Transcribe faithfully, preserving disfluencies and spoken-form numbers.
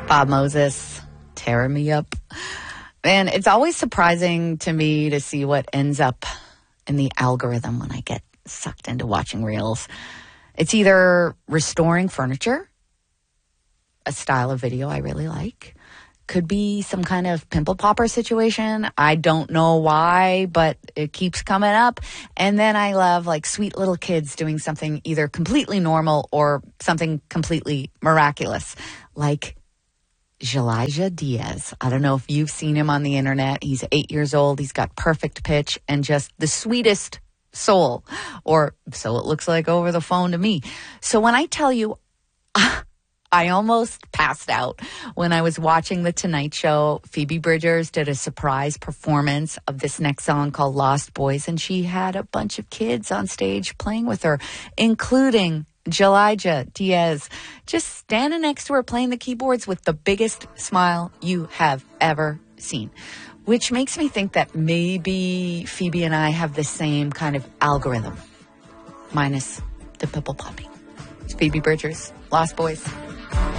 Bob Moses, tearing me up. Man, it's always surprising to me to see what ends up in the algorithm when I get sucked into watching reels. It's either restoring furniture, a style of video I really like. Could be some kind of pimple popper situation. I don't know why, but it keeps coming up. And then I love like sweet little kids doing something either completely normal or something completely miraculous. Like Elijah Diaz. I don't know if you've seen him on the internet. He's eight years old. He's got perfect pitch and just the sweetest soul. Or so it looks like over the phone to me. So when I tell you, I almost passed out when I was watching The Tonight Show. Phoebe Bridgers did a surprise performance of this next song called Lost Boys, and she had a bunch of kids on stage playing with her, including Elijah Diaz, just standing next to her playing the keyboards with the biggest smile you have ever seen. Which makes me think that maybe Phoebe and I have the same kind of algorithm, minus the pimple popping. It's Phoebe Bridgers, Lost Boys.